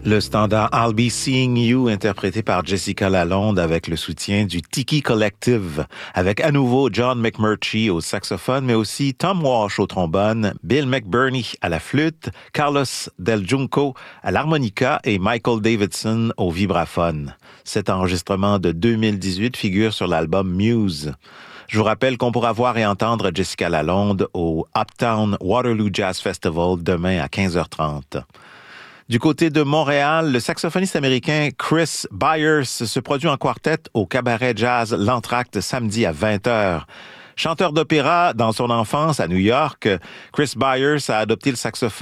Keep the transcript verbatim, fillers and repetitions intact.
Le standard I'll Be Seeing You, interprété par Jessica Lalonde avec le soutien du Tiki Collective, avec à nouveau John McMurtry au saxophone, mais aussi Tom Walsh au trombone, Bill McBurney à la flûte, Carlos Del Junco à l'harmonica et Michael Davidson au vibraphone. Cet enregistrement de deux mille dix-huit figure sur l'album Muse. Je vous rappelle qu'on pourra voir et entendre Jessica Lalonde au Uptown Waterloo Jazz Festival demain à quinze heures trente. Du côté de Montréal, le saxophoniste américain Chris Byers se produit en quartet au cabaret jazz L'Entracte samedi à vingt heures. Chanteur d'opéra dans son enfance à New York, Chris Byers a adopté le saxophone